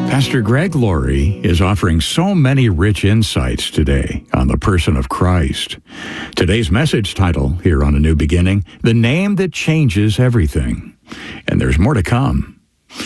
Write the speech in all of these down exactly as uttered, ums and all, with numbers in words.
Pastor Greg Laurie is offering so many rich insights today on the person of Christ. Today's message title here on A New Beginning, The Name That Changes Everything. And there's more to come.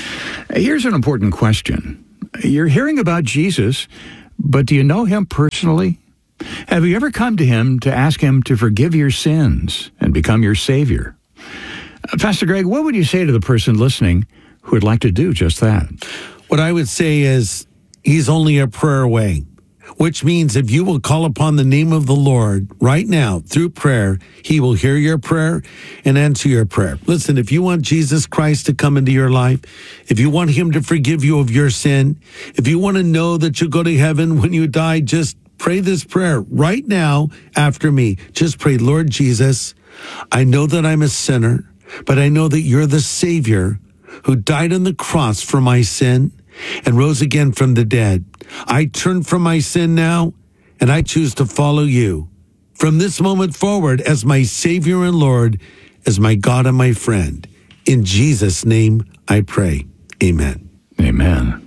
Here's an important question. You're hearing about Jesus, but do you know him personally? Have you ever come to him to ask him to forgive your sins and become your Savior? Uh, Pastor Greg, what would you say to the person listening who would like to do just that? What I would say is he's only a prayer away, which means if you will call upon the name of the Lord right now through prayer, he will hear your prayer and answer your prayer. Listen, if you want Jesus Christ to come into your life, if you want him to forgive you of your sin, if you want to know that you'll go to heaven when you die, just pray this prayer right now after me. Just pray, Lord Jesus, I know that I'm a sinner, but I know that you're the Savior who died on the cross for my sin and rose again from the dead. I turn from my sin now, and I choose to follow you from this moment forward as my Savior and Lord, as my God and my friend. In Jesus' name I pray. Amen. Amen.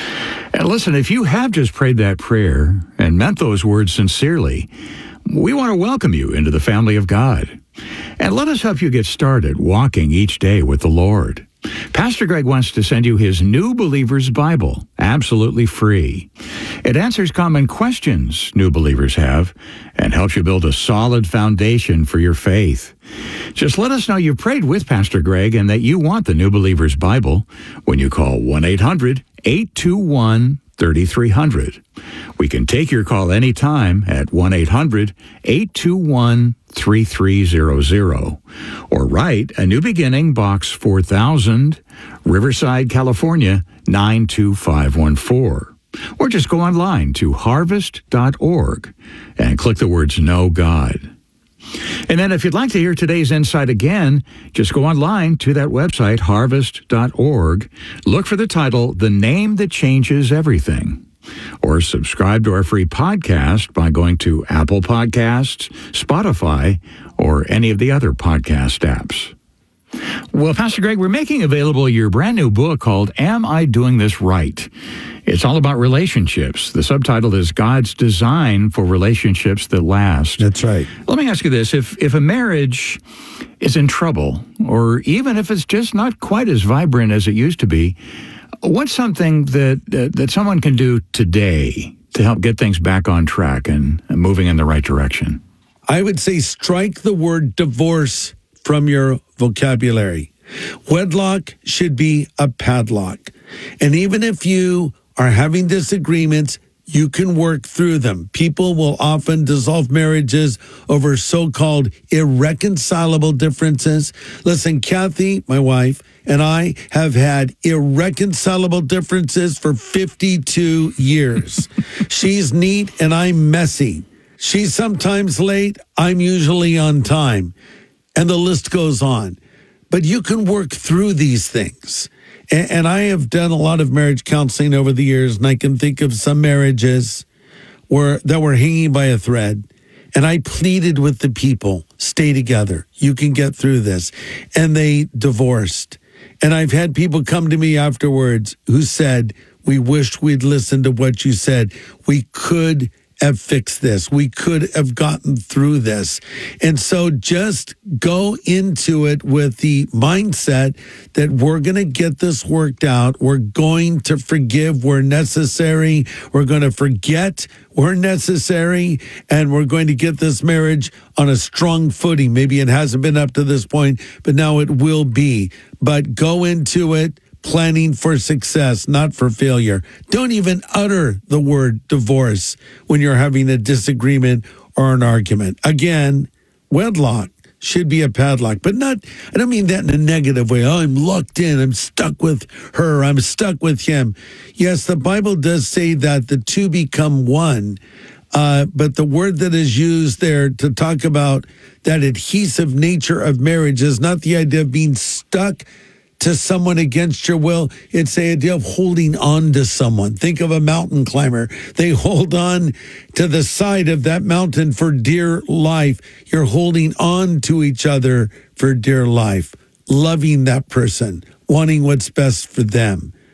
And listen, if you have just prayed that prayer and meant those words sincerely, we want to welcome you into the family of God. And let us help you get started walking each day with the Lord. Pastor Greg wants to send you his New Believer's Bible, absolutely free. It answers common questions new believers have and helps you build a solid foundation for your faith. Just let us know you prayed with Pastor Greg and that you want the New Believer's Bible when you call one eight hundred eight two one three three zero zero. We can take your call anytime at one eight hundred eight two one three three zero zero or write A New Beginning, Box four thousand, Riverside, California, nine two five one four. Or just go online to harvest dot org and click the words Know God. And then if you'd like to hear today's insight again, just go online to that website, harvest dot org. Look for the title, The Name That Changes Everything. Or subscribe to our free podcast by going to Apple Podcasts, Spotify, or any of the other podcast apps. Well, Pastor Greg, we're making available your brand new book called Am I Doing This Right? It's all about relationships. The subtitle is God's Design for Relationships That Last. That's right. Let me ask you this. If, if a marriage is in trouble, or even if it's just not quite as vibrant as it used to be, what's something that uh, that someone can do today to help get things back on track and, and moving in the right direction? I would say strike the word divorce from your vocabulary. Wedlock should be a padlock. And even if you are having disagreements, you can work through them. People will often dissolve marriages over so-called irreconcilable differences. Listen, Kathy, my wife, and I have had irreconcilable differences for fifty-two years. She's neat and I'm messy. She's sometimes late. I'm usually on time. And the list goes on. But you can work through these things. And, and I have done a lot of marriage counseling over the years, and I can think of some marriages where that were hanging by a thread. And I pleaded with the people, stay together. You can get through this. And they divorced. And I've had people come to me afterwards who said, we wished we'd listened to what you said. We could have fixed this. We could have gotten through this. And so just go into it with the mindset that we're going to get this worked out. We're going to forgive where necessary. We're going to forget where necessary. And we're going to get this marriage on a strong footing. Maybe it hasn't been up to this point, but now it will be. But go into it planning for success, not for failure. Don't even utter the word divorce when you're having a disagreement or an argument. Again, wedlock should be a padlock, but not, I don't mean that in a negative way. Oh, I'm locked in. I'm stuck with her. I'm stuck with him. Yes, the Bible does say that the two become one. Uh, but the word that is used there to talk about that adhesive nature of marriage is not the idea of being stuck to someone against your will. It's the idea of holding on to someone. Think of a mountain climber. They hold on to the side of that mountain for dear life. You're holding on to each other for dear life, loving that person, wanting what's best for them.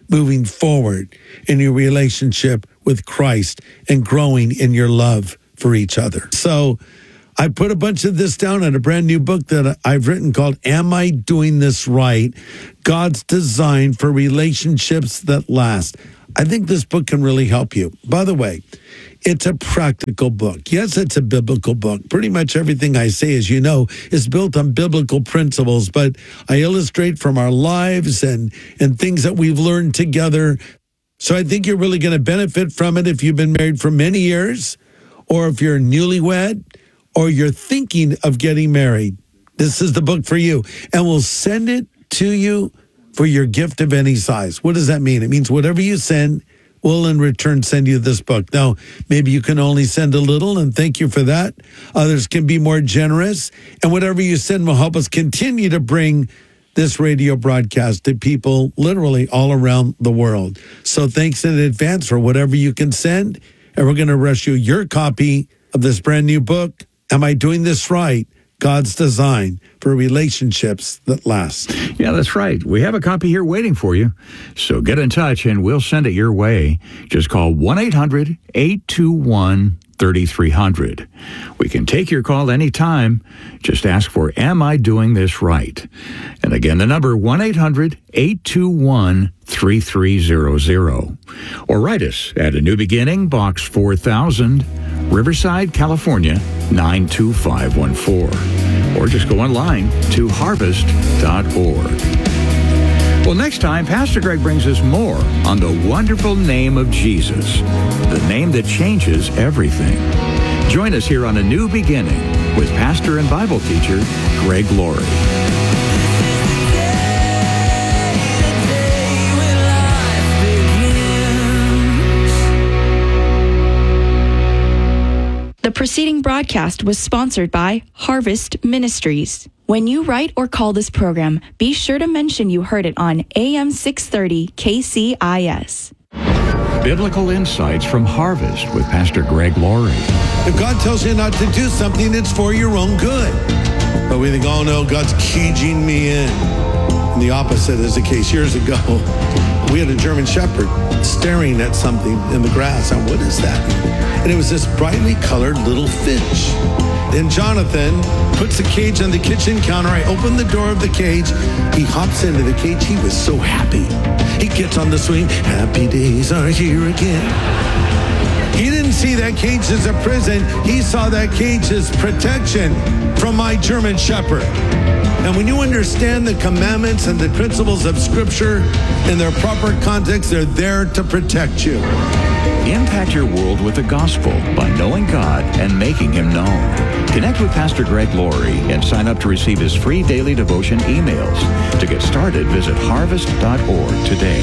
moving forward in your relationship with Christ and growing in your love for each other. So I put a bunch of this down in a brand new book that I've written called Am I Doing This Right? God's Design for Relationships That Last. I think this book can really help you. By the way, it's a practical book. Yes, it's a biblical book. Pretty much everything I say, as you know, is built on biblical principles, but I illustrate from our lives and, and things that we've learned together. So I think you're really going to benefit from it if you've been married for many years, or if you're newlywed, or you're thinking of getting married. This is the book for you. And we'll send it to you for your gift of any size. What does that mean? It means whatever you send, we'll in return send you this book. Now, maybe you can only send a little, and thank you for that. Others can be more generous. And whatever you send will help us continue to bring this radio broadcast to people literally all around the world. So thanks in advance for whatever you can send. And we're going to rush you your copy of this brand new book, Am I Doing This Right? God's Design for Relationships That Last. Yeah, that's right. We have a copy here waiting for you. So get in touch and we'll send it your way. Just call one eight hundred eight two one thirty-three hundred. We can take your call anytime. Just ask for Am I Doing This Right? And again, the number one eight hundred eight two one three three zero zero. Or write us at A New Beginning, Box four thousand, Riverside, California, nine two five one four. Or just go online to harvest dot org. Well, next time, Pastor Greg brings us more on the wonderful name of Jesus, the name that changes everything. Join us here on A New Beginning with pastor and Bible teacher Greg Laurie. The preceding broadcast was sponsored by Harvest Ministries. When you write or call this program, be sure to mention you heard it on A M six thirty K C I S. Biblical Insights from Harvest with Pastor Greg Laurie. If God tells you not to do something, it's for your own good. But we think, oh no, God's caging me in. And the opposite is the case. Years ago, we had a German Shepherd staring at something in the grass. And what is that? And it was this brightly colored little finch. And Jonathan puts the cage on the kitchen counter. I open the door of the cage. He hops into the cage. He was so happy. He gets on the swing. Happy days are here again. He didn't see that cage as a prison. He saw that cage as protection from my German Shepherd. And when you understand the commandments and the principles of Scripture in their proper context, they're there to protect you. Impact your world with the gospel by knowing God and making Him known. Connect with Pastor Greg Laurie and sign up to receive his free daily devotion emails. To get started, visit harvest dot org today.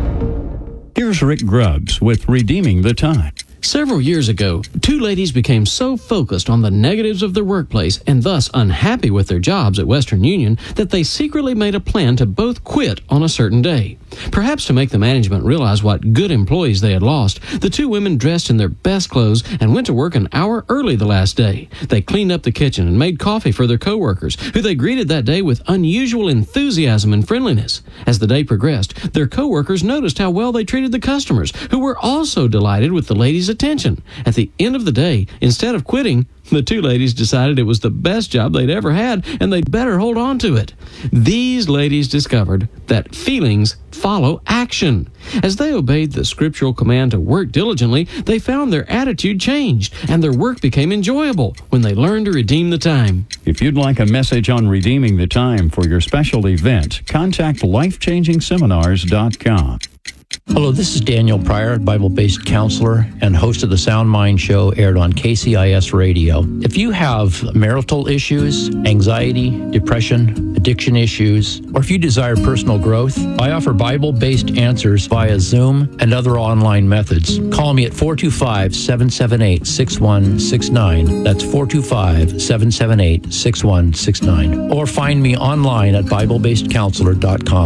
Here's Rick Grubbs with Redeeming the Time. Several years ago, two ladies became so focused on the negatives of their workplace and thus unhappy with their jobs at Western Union that they secretly made a plan to both quit on a certain day. Perhaps to make the management realize what good employees they had lost, the two women dressed in their best clothes and went to work an hour early the last day. They cleaned up the kitchen and made coffee for their coworkers, who they greeted that day with unusual enthusiasm and friendliness. As the day progressed, their coworkers noticed how well they treated the customers, who were also delighted with the ladies' attention. At the end of the day, instead of quitting, the two ladies decided it was the best job they'd ever had, and they'd better hold on to it. These ladies discovered that feelings follow action. As they obeyed the scriptural command to work diligently, they found their attitude changed, and their work became enjoyable when they learned to redeem the time. If you'd like a message on redeeming the time for your special event, contact life changing seminars dot com. Hello, this is Daniel Pryor, Bible-based counselor and host of the Sound Mind Show, aired on K C I S Radio. If you have marital issues, anxiety, depression, addiction issues, or if you desire personal growth, I offer Bible-based answers via Zoom and other online methods. Call me at four two five, seven seven eight, six one six nine. That's four two five, seven seven eight, six one six nine. Or find me online at Bible Based Counselor dot com.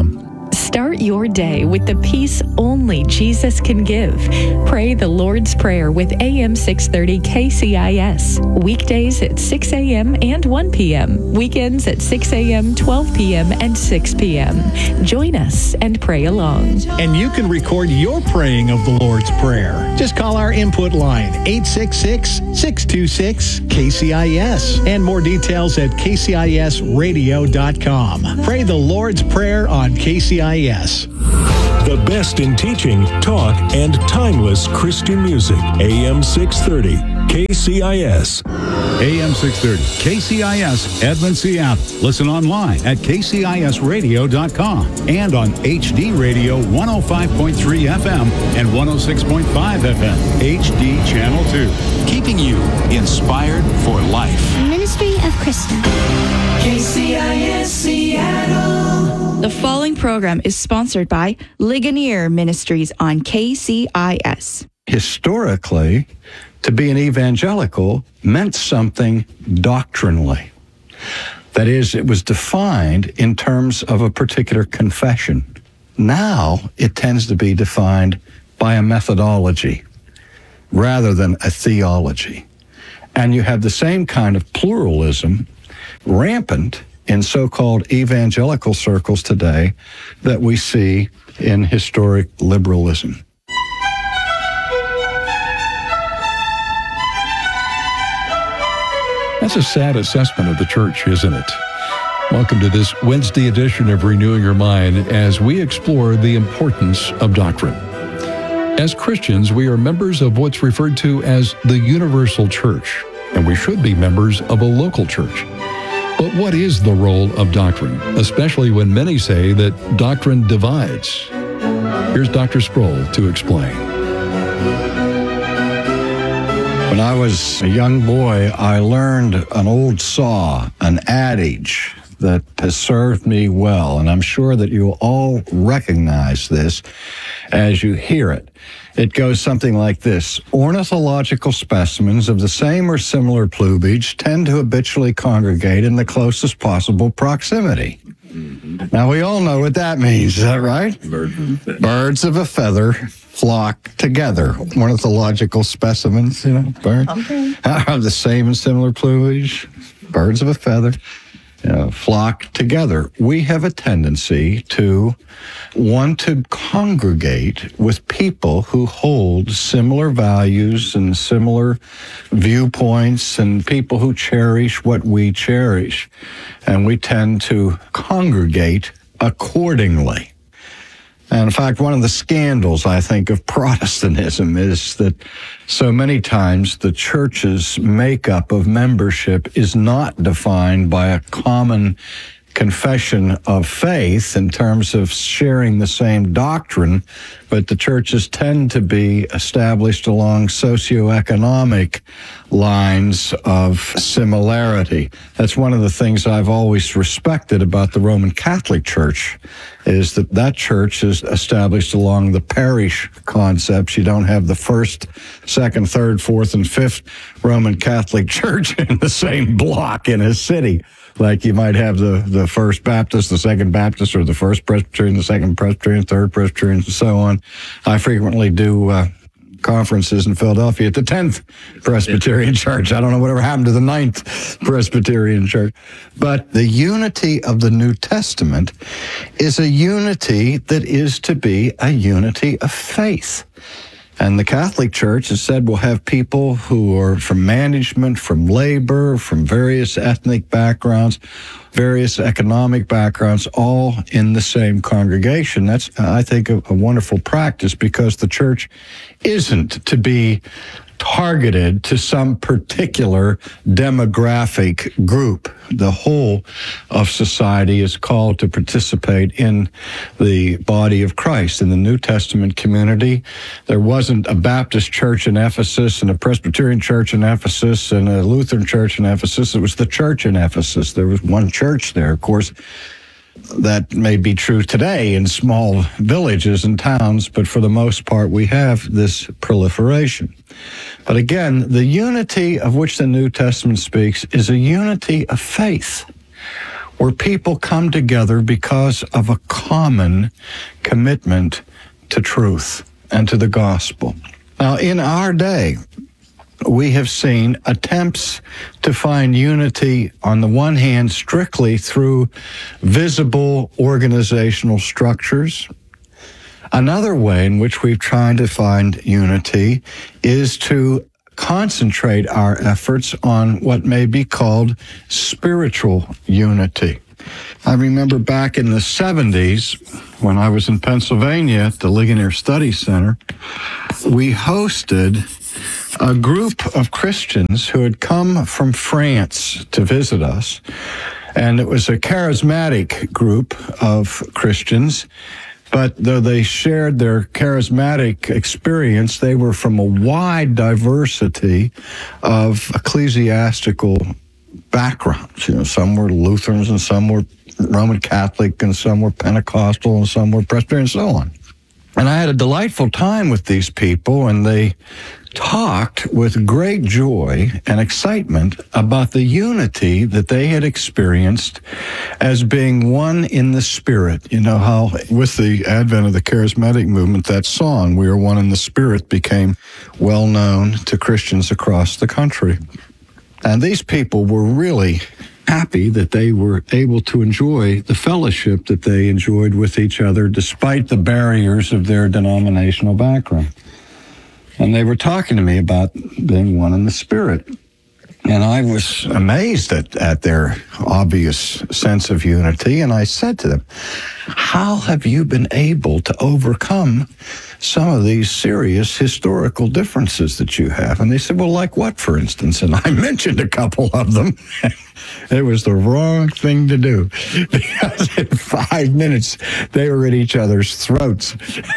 Start your day with the peace only Jesus can give. Pray the Lord's Prayer with A M six thirty K C I S. Weekdays at six a.m. and one p.m. Weekends at six a.m., twelve p.m., and six p.m. Join us and pray along. And you can record your praying of the Lord's Prayer. Just call our input line, eight six six, six two six, K C I S. And more details at K C I S radio dot com. Pray the Lord's Prayer on K C I S. The best in teaching, talk, and timeless Christian music. A M six thirty, K C I S. A M six thirty, K C I S, Edmond, Seattle. Listen online at K C I S radio dot com and on H D Radio one oh five point three F M and one oh six point five F M, H D Channel two. Keeping you inspired for life. Ministry of Krista. K C I S Seattle. The following program is sponsored by Ligonier Ministries on K C I S. Historically, to be an evangelical meant something doctrinally. That is, it was defined in terms of a particular confession. Now, it tends to be defined by a methodology rather than a theology. And you have the same kind of pluralism rampant in so-called evangelical circles today that we see in historic liberalism. That's a sad assessment of the church, isn't it? Welcome to this Wednesday edition of Renewing Your Mind as we explore the importance of doctrine. As Christians, we are members of what's referred to as the universal church, and we should be members of a local church. But what is the role of doctrine, especially when many say that doctrine divides? Here's Doctor Sproul to explain. When I was a young boy, I learned an old saw, an adage that has served me well, and I'm sure that you'll all recognize this as you hear it. It goes something like this. Ornithological specimens of the same or similar plumage tend to habitually congregate in the closest possible proximity. Mm-hmm. Now, we all know what that means. Is that right? Birds of a feather. Birds of a feather flock together. Ornithological specimens, you know, birds. Okay. Have the same and similar plumage. Birds of a feather. You know, flock together. We have a tendency to want to congregate with people who hold similar values and similar viewpoints and people who cherish what we cherish. And we tend to congregate accordingly. And in fact, one of the scandals, I think, of Protestantism is that so many times the church's makeup of membership is not defined by a common confession of faith in terms of sharing the same doctrine, but the churches tend to be established along socioeconomic lines of similarity. That's one of the things I've always respected about the Roman Catholic Church, is that that church is established along the parish concepts. You don't have the first, second, third, fourth, and fifth Roman Catholic Church in the same block in a city. Like you might have the, the First Baptist, the Second Baptist, or the First Presbyterian, the Second Presbyterian, Third Presbyterian, and so on. I frequently do uh, conferences in Philadelphia at the tenth Presbyterian Church. I don't know whatever happened to the ninth Presbyterian Church. But the unity of the New Testament is a unity that is to be a unity of faith. And the Catholic Church has said we'll have people who are from management, from labor, from various ethnic backgrounds, various economic backgrounds, all in the same congregation. That's, I think, a, a wonderful practice, because the church isn't to be targeted to some particular demographic group. The whole of society is called to participate in the body of Christ. In the New Testament community, there wasn't a Baptist church in Ephesus and a Presbyterian church in Ephesus and a Lutheran church in Ephesus. It was the church in Ephesus. There was one church there. Of course, that may be true today in small villages and towns, but for the most part, we have this proliferation. But again, the unity of which the New Testament speaks is a unity of faith, where people come together because of a common commitment to truth and to the gospel. Now, in our day, we have seen attempts to find unity, on the one hand, strictly through visible organizational structures. Another way in which we've tried to find unity is to concentrate our efforts on what may be called spiritual unity. I remember back in the seventies, when I was in Pennsylvania at the Ligonier Study Center, we hosted a group of Christians who had come from France to visit us. And it was a charismatic group of Christians. But though they shared their charismatic experience, they were from a wide diversity of ecclesiastical backgrounds. You know, some were Lutherans and some were Roman Catholic and some were Pentecostal and some were Presbyterian and so on. And I had a delightful time with these people, and they talked with great joy and excitement about the unity that they had experienced as being one in the Spirit. You know how with the advent of the charismatic movement, that song, "We Are One in the Spirit," became well known to Christians across the country. And these people were really happy that they were able to enjoy the fellowship that they enjoyed with each other despite the barriers of their denominational background. And they were talking to me about being one in the Spirit. And I was amazed at, at their obvious sense of unity. And I said to them, how have you been able to overcome some of these serious historical differences that you have? And they said, well, like what, for instance? And I mentioned a couple of them. It was the wrong thing to do, because in five minutes, they were at each other's throats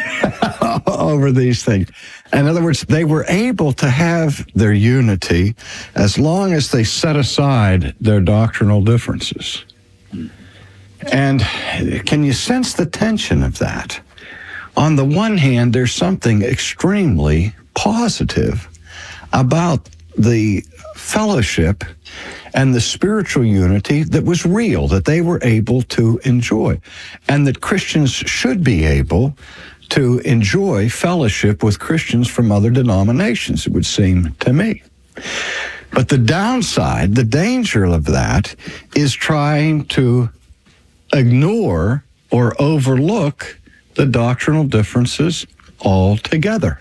over these things. In other words, they were able to have their unity as long as they set aside their doctrinal differences. And can you sense the tension of that? On the one hand, there's something extremely positive about the fellowship and the spiritual unity that was real, that they were able to enjoy, and that Christians should be able to enjoy fellowship with Christians from other denominations, it would seem to me. But the downside, the danger of that, is trying to ignore or overlook the doctrinal differences altogether.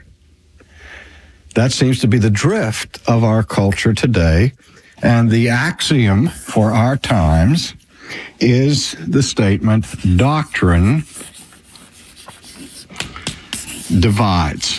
That seems to be the drift of our culture today, and the axiom for our times is the statement, doctrine divides.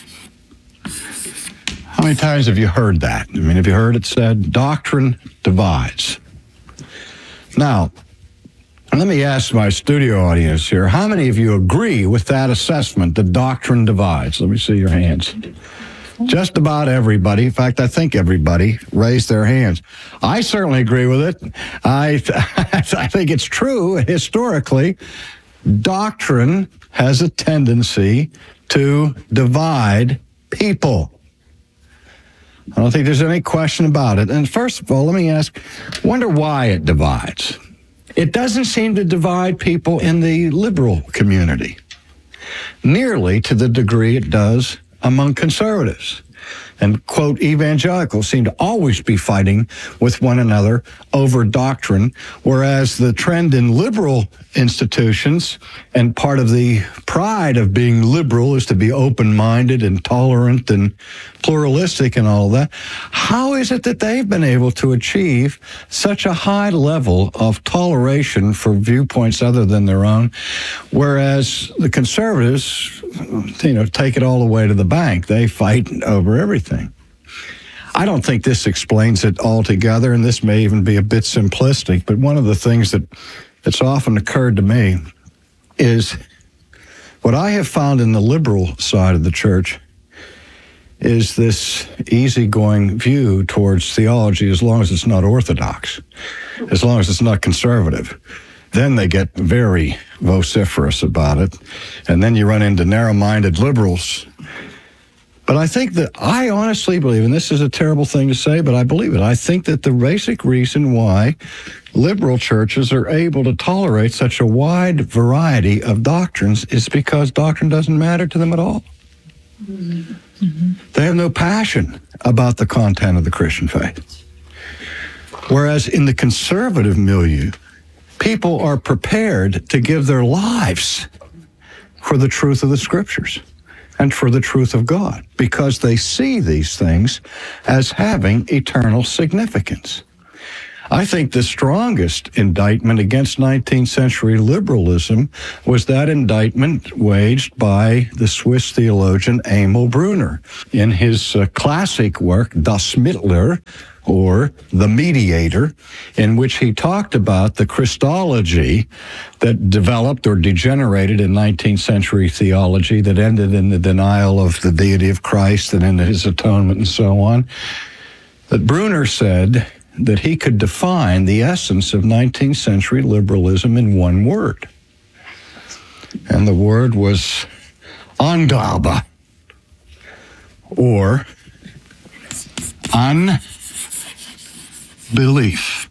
How many times have you heard that? I mean, have you heard it said, doctrine divides? Now, let me ask my studio audience here, how many of you agree with that assessment that doctrine divides? Let me see your hands. Just about everybody. In fact, I think everybody raised their hands. I certainly agree with it. I, I think it's true historically. Doctrine has a tendency to divide people. I don't think there's any question about it. And first of all, let me ask, wonder why it divides. It doesn't seem to divide people in the liberal community nearly to the degree it does among conservatives. And, quote, evangelicals seem to always be fighting with one another over doctrine, whereas the trend in liberal institutions, and part of the pride of being liberal is to be open-minded and tolerant and pluralistic and all of that. How is it that they've been able to achieve such a high level of toleration for viewpoints other than their own, whereas the conservatives, you know, take it all the way to the bank? They fight over everything. I don't think this explains it altogether, and this may even be a bit simplistic, but one of the things that that's often occurred to me is what I have found in the liberal side of the church is this easygoing view towards theology, as long as it's not orthodox, as long as it's not conservative. Then they get very vociferous about it, and then you run into narrow-minded liberals But I think that I honestly believe, and this is a terrible thing to say, but I believe it. I think that the basic reason why liberal churches are able to tolerate such a wide variety of doctrines is because doctrine doesn't matter to them at all. Mm-hmm. They have no passion about the content of the Christian faith. Whereas in the conservative milieu, people are prepared to give their lives for the truth of the Scriptures and for the truth of God, because they see these things as having eternal significance. I think the strongest indictment against nineteenth century liberalism was that indictment waged by the Swiss theologian Emil Brunner in his uh, classic work, Das Mittler, or The Mediator, in which he talked about the Christology that developed or degenerated in nineteenth century theology that ended in the denial of the deity of Christ and in his atonement and so on. That Brunner said that he could define the essence of nineteenth century liberalism in one word. And the word was Angabe, or unbelief.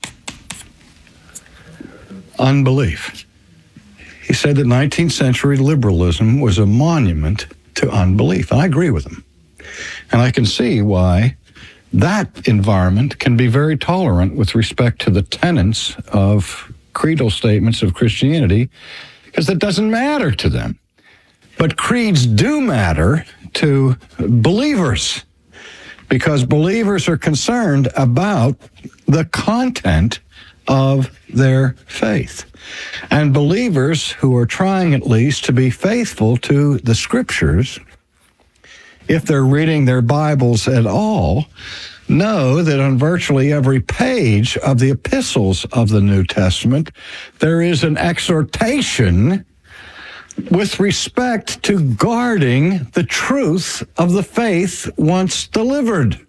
Unbelief. He said that nineteenth century liberalism was a monument to unbelief. And I agree with him. And I can see why that environment can be very tolerant with respect to the tenets of creedal statements of Christianity, because it doesn't matter to them. But creeds do matter to believers, because believers are concerned about the content of their faith. And believers who are trying at least to be faithful to the Scriptures, if they're reading their Bibles at all, know that on virtually every page of the epistles of the New Testament, there is an exhortation with respect to guarding the truth of the faith once delivered.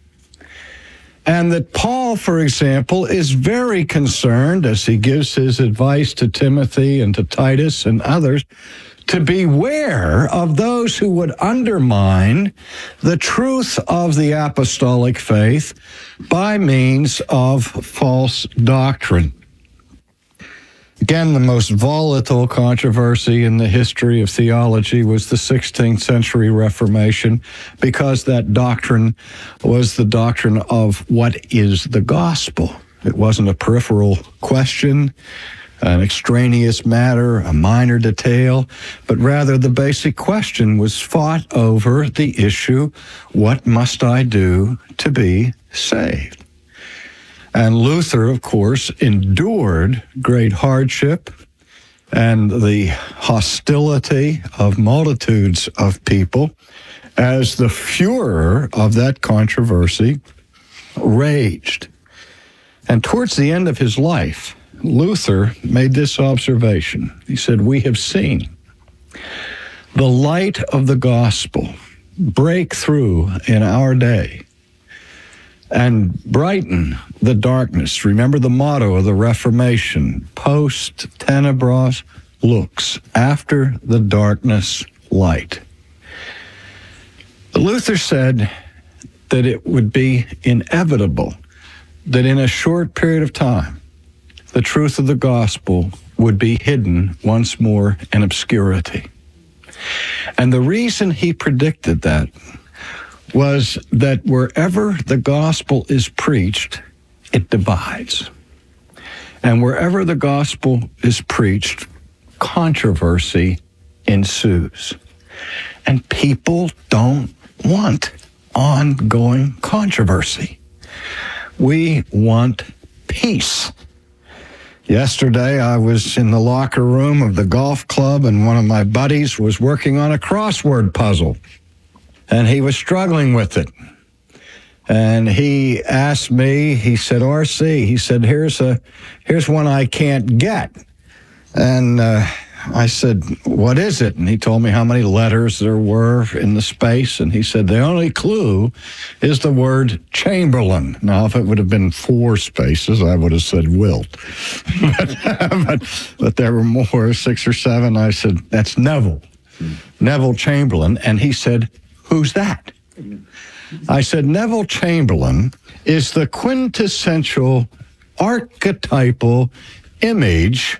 And that Paul, for example, is very concerned, as he gives his advice to Timothy and to Titus and others, to beware of those who would undermine the truth of the apostolic faith by means of false doctrine. Again, the most volatile controversy in the history of theology was the sixteenth century Reformation, because that doctrine was the doctrine of what is the gospel. It wasn't a peripheral question, an extraneous matter, a minor detail, but rather the basic question was fought over the issue, what must I do to be saved? And Luther, of course, endured great hardship and the hostility of multitudes of people as the furor of that controversy raged. And towards the end of his life, Luther made this observation. He said, "We have seen the light of the gospel break through in our day and brighten the darkness." Remember the motto of the Reformation, post tenebras lux, after the darkness light. Luther said that it would be inevitable that in a short period of time, the truth of the gospel would be hidden once more in obscurity. And the reason he predicted that was that wherever the gospel is preached, it divides. And wherever the gospel is preached, controversy ensues. And people don't want ongoing controversy. We want peace. Yesterday, I was in the locker room of the golf club, and one of my buddies was working on a crossword puzzle, and he was struggling with it. And he asked me, he said, R C, he said, here's a, here's one I can't get. And uh, I said, what is it? And he told me how many letters there were in the space. And he said, the only clue is the word Chamberlain. Now, if it would have been four spaces, I would have said Wilt. but, but, but there were more, six or seven. I said, that's Neville, Neville Chamberlain. And he said, who's that? I said, Neville Chamberlain is the quintessential archetypal image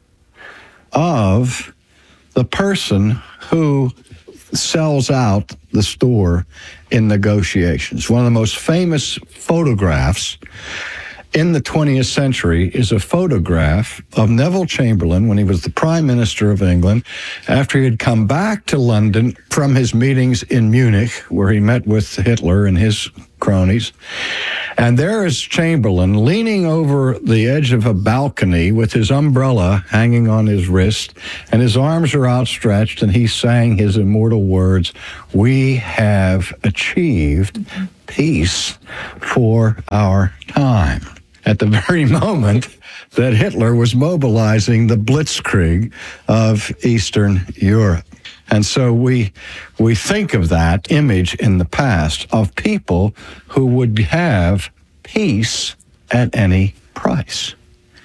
of the person who sells out the store in negotiations. One of the most famous photographs in the twentieth century is a photograph of Neville Chamberlain when he was the Prime Minister of England after he had come back to London from his meetings in Munich, where he met with Hitler and his cronies. And there is Chamberlain leaning over the edge of a balcony with his umbrella hanging on his wrist, and his arms are outstretched, and he's saying his immortal words, "We have achieved peace for our time." At the very moment that Hitler was mobilizing the blitzkrieg of Eastern Europe. And so we we think of that image in the past of people who would have peace at any price.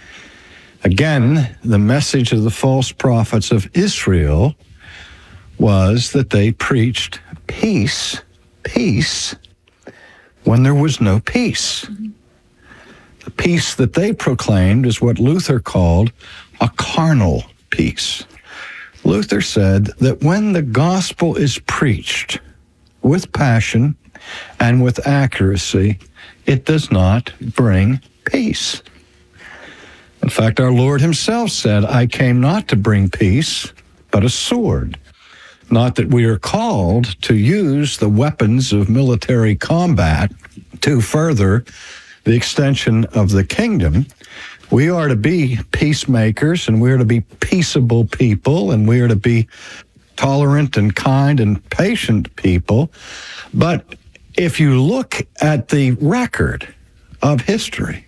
Again, the message of the false prophets of Israel was that they preached peace, peace, when there was no peace. The peace that they proclaimed is what Luther called a carnal peace. Luther said that when the gospel is preached with passion and with accuracy, it does not bring peace. In fact, our Lord himself said, "I came not to bring peace, but a sword." Not that we are called to use the weapons of military combat to further the extension of the kingdom. We are to be peacemakers, and we are to be peaceable people, and we are to be tolerant and kind and patient people. But if you look at the record of history,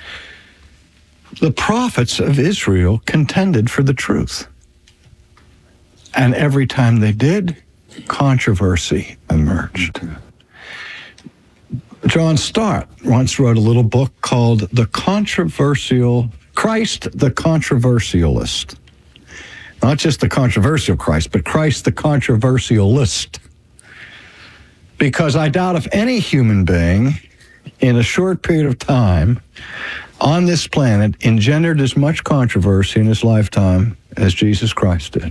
the prophets of Israel contended for the truth. And every time they did, controversy emerged. John Stott once wrote a little book called The Controversial Christ the Controversialist. Not just the controversial Christ, but Christ the Controversialist. Because I doubt if any human being in a short period of time on this planet engendered as much controversy in his lifetime as Jesus Christ did.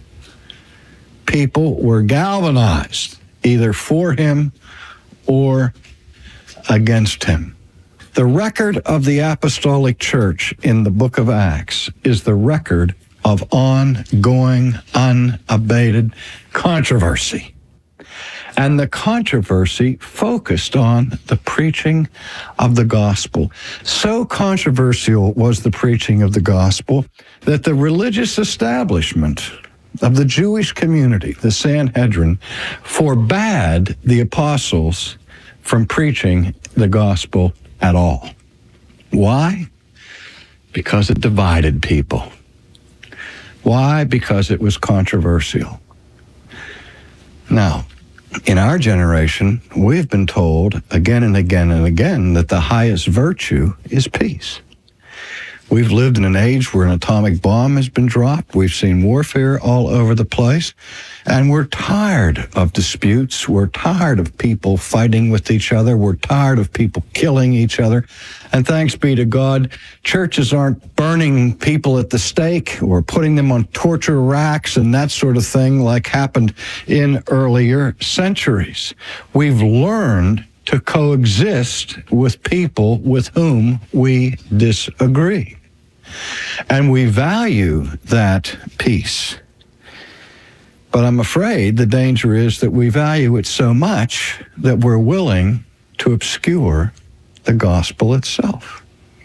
People were galvanized either for him or against him. The record of the apostolic church in the book of Acts is the record of ongoing, unabated controversy. And the controversy focused on the preaching of the gospel. So controversial was the preaching of the gospel that the religious establishment of the Jewish community, the Sanhedrin, forbade the apostles from preaching the gospel at all. Why? Because it divided people. Why? Because it was controversial. Now, in our generation, we've been told again and again and again that the highest virtue is peace. We've lived in an age where an atomic bomb has been dropped. We've seen warfare all over the place. And we're tired of disputes. We're tired of people fighting with each other. We're tired of people killing each other. And thanks be to God, churches aren't burning people at the stake or putting them on torture racks and that sort of thing like happened in earlier centuries. We've learned to coexist with people with whom we disagree. And we value that peace. But I'm afraid the danger is that we value it so much that we're willing to obscure the gospel itself.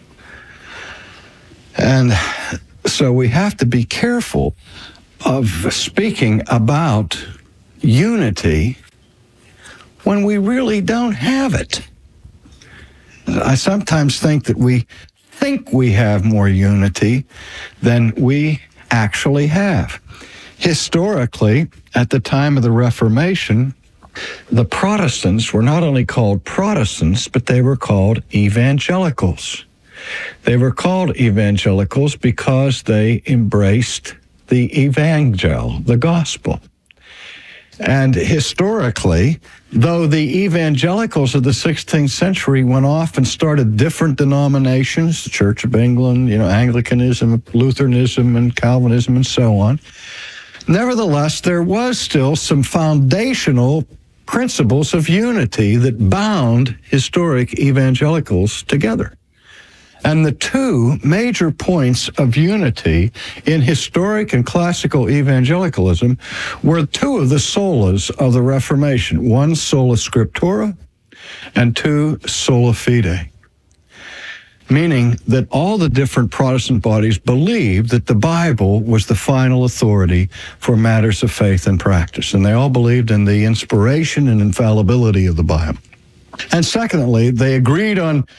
And so we have to be careful of speaking about unity when we really don't have it. I sometimes think that we think we have more unity than we actually have. Historically, at the time of the Reformation, the Protestants were not only called Protestants, but they were called evangelicals. They were called evangelicals because they embraced the evangel, the gospel. And historically, though the evangelicals of the sixteenth century went off and started different denominations, the Church of England, you know, Anglicanism, Lutheranism, and Calvinism, and so on, nevertheless, there was still some foundational principles of unity that bound historic evangelicals together. And the two major points of unity in historic and classical evangelicalism were two of the solas of the Reformation. One, sola scriptura, and two, sola fide. Meaning that all the different Protestant bodies believed that the Bible was the final authority for matters of faith and practice. And they all believed in the inspiration and infallibility of the Bible. And secondly, they agreed on